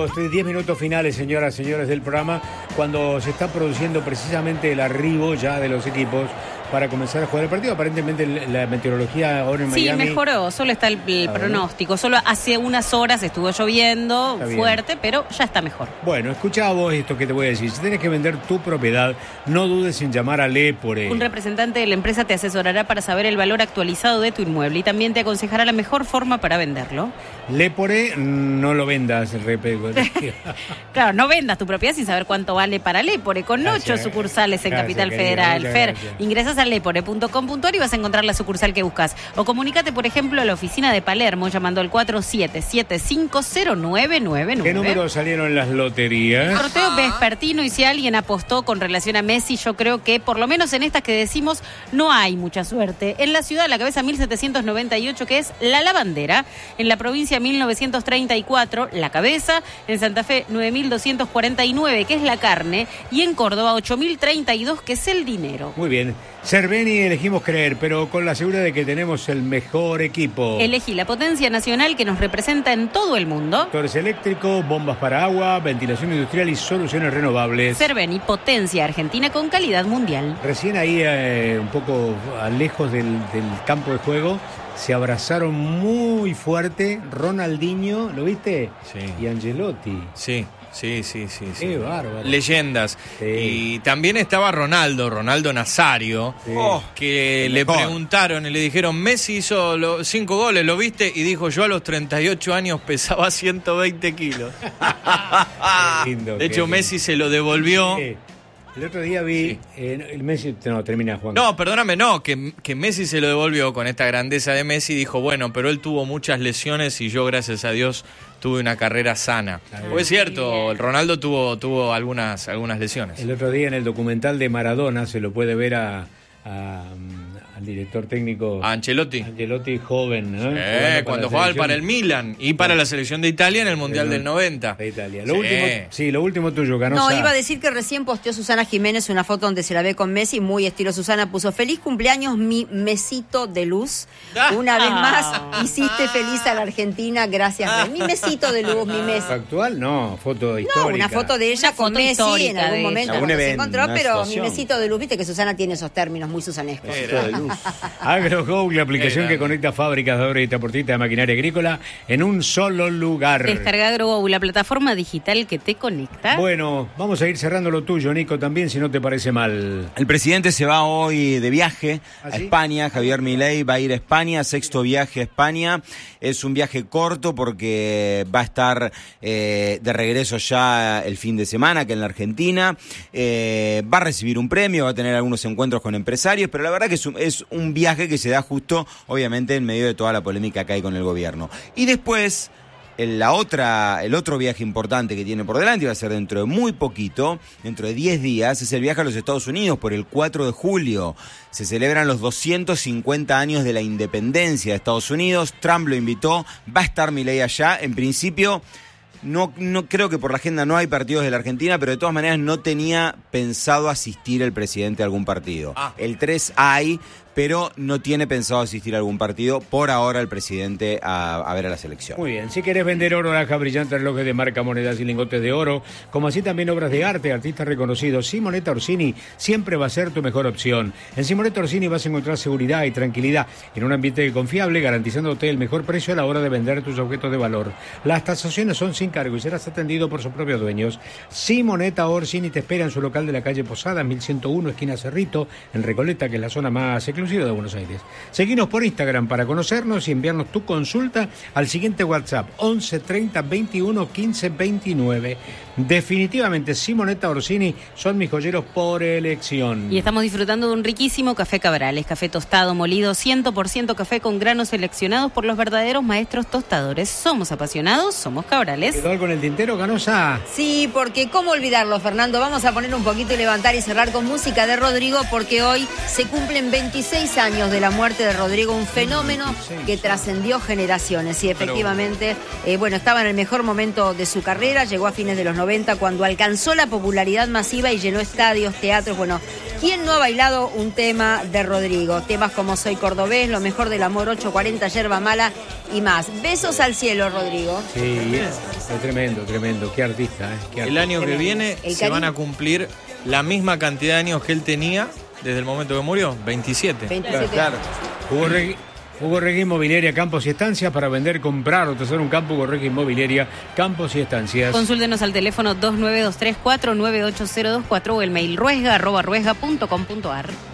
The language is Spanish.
los 10 minutos finales, señoras, señores del programa, cuando se está produciendo precisamente el arribo ya de los equipos para comenzar a jugar el partido. Aparentemente la meteorología ahora en Miami... Sí, mejoró, solo está el pronóstico. Solo hace unas horas estuvo lloviendo fuerte, pero ya está mejor. Bueno, escucha vos esto que te voy a decir. Si tienes que vender tu propiedad, no dudes en llamar a Lepore. Un representante de la empresa te asesorará para saber el valor actualizado de tu inmueble y también te aconsejará la mejor forma para venderlo. Lepore, no lo vendas, Claro, no vendas tu propiedad sin saber cuánto vale para Lepore. Con 8 sucursales en Capital Federal. Fer, ingresas a lepore.com.ar y vas a encontrar la sucursal que buscas. O comunícate, por ejemplo, a la oficina de Palermo llamando al 47750999. ¿Qué números salieron en las loterías? Sorteo vespertino, y si alguien apostó con relación a Messi, yo creo que por lo menos en estas que decimos no hay mucha suerte. En la ciudad, la cabeza 1798, que es La Lavandera. En la provincia 1934, La Cabeza. En Santa Fe 9249, que es La Carne. Y en Córdoba 8032, que es El Dinero. Muy bien. Cerveni elegimos creer, pero con la seguridad de que tenemos el mejor equipo. Elegí la potencia nacional que nos representa en todo el mundo. Motores eléctricos, bombas para agua, ventilación industrial y soluciones renovables. Cerveni, potencia argentina con calidad mundial. Recién ahí, un poco lejos del campo de juego, se abrazaron muy fuerte Ronaldinho, ¿lo viste? Sí. Y Angelotti. Sí. Qué bárbaro. Leyendas. Sí. Y también estaba Ronaldo Nazario, que le preguntaron y le dijeron, Messi hizo 5 goles, ¿lo viste? Y dijo, yo a los 38 años pesaba 120 kilos. Qué lindo, de hecho, Messi se lo devolvió. Sí. El otro día vi, el Messi, termina Juan. No, perdóname, que Messi se lo devolvió con esta grandeza de Messi. Dijo, bueno, pero él tuvo muchas lesiones y yo, gracias a Dios, tuve una carrera sana. Pues es cierto, el Ronaldo tuvo algunas lesiones. El otro día en el documental de Maradona se lo puede ver al director técnico Ancelotti joven, ¿no? Cuando jugaba para el Milan y para la selección de Italia en el Mundial del 90 de Italia. Lo último tuyo, Canosa. No, iba a decir que recién posteó Susana Jiménez una foto donde se la ve con Messi, muy estilo Susana, puso feliz cumpleaños mi mesito de luz. Una vez más hiciste feliz a la Argentina, gracias. Mi mesito de luz, mi Messi. ¿Actual? No, foto histórica. No, una foto de ella con Messi en algún momento cuando se encontró, pero situación. mi mesito de luz, viste que Susana tiene esos términos muy susanescos. AgroGo, la aplicación que conecta fábricas de obra y transportistas de maquinaria agrícola en un solo lugar. Descarga AgroGo, la plataforma digital que te conecta. Bueno, vamos a ir cerrando lo tuyo, Nico, también, si no te parece mal. El presidente se va hoy de viaje a España. Javier Milei va a ir a España, 6º viaje a España. Es un viaje corto porque va a estar de regreso ya el fin de semana, que en la Argentina. Va a recibir un premio, va a tener algunos encuentros con empresarios, pero la verdad que es un viaje que se da justo, obviamente, en medio de toda la polémica que hay con el gobierno. Y después, el otro viaje importante que tiene por delante, va a ser dentro de muy poquito, dentro de 10 días, es el viaje a los Estados Unidos por el 4 de julio. Se celebran los 250 años de la independencia de Estados Unidos. Trump lo invitó, va a estar Milei allá. En principio, no creo que por la agenda no hay partidos de la Argentina, pero de todas maneras no tenía pensado asistir el presidente a algún partido. El 3 hay, pero no tiene pensado asistir a algún partido por ahora el presidente a ver a la selección. Muy bien, si querés vender oro, alhajas, brillantes, relojes de marca, monedas y lingotes de oro, como así también obras de arte, artistas reconocidos, Simonetta Orsini siempre va a ser tu mejor opción. En Simonetta Orsini vas a encontrar seguridad y tranquilidad en un ambiente confiable, garantizándote el mejor precio a la hora de vender tus objetos de valor. Las tasaciones son sin cargo y serás atendido por sus propios dueños. Simonetta Orsini te espera en su local de la calle Posada, 1101, esquina Cerrito, en Recoleta, que es la zona más exclusiva de Buenos Aires. Seguinos por Instagram para conocernos y enviarnos tu consulta al siguiente WhatsApp 11 30 21 15 29. Definitivamente Simonetta Orsini son mis joyeros por elección. Y estamos disfrutando de un riquísimo café Cabrales, café tostado, molido, 100% café con granos seleccionados por los verdaderos maestros tostadores. Somos apasionados, somos Cabrales. ¿Quedó algo en el tintero, Canosa? Sí, porque cómo olvidarlo, Fernando. Vamos a poner un poquito y levantar y cerrar con música de Rodrigo, porque hoy se cumplen 26 años de la muerte de Rodrigo, un fenómeno que trascendió generaciones. Y efectivamente, estaba en el mejor momento de su carrera, llegó a fines de los 90 cuando alcanzó la popularidad masiva y llenó estadios, teatros, ¿Quién no ha bailado un tema de Rodrigo? Temas como Soy Cordobés, Lo Mejor del Amor, 840, Yerba Mala y más. Besos al cielo, Rodrigo. Sí, es tremendo, tremendo. Qué artista, Qué artista. El año que viene El se van a cumplir la misma cantidad de años que él tenía desde el momento que murió, 27. 27. Claro. Hugo Regui Inmobiliaria, Campos y Estancias, para vender, comprar o tener un campo. Hugo Regui Inmobiliaria, Campos y Estancias. Consúltenos al teléfono 2923-498024 o el mail ruesga@ruesga.com.ar.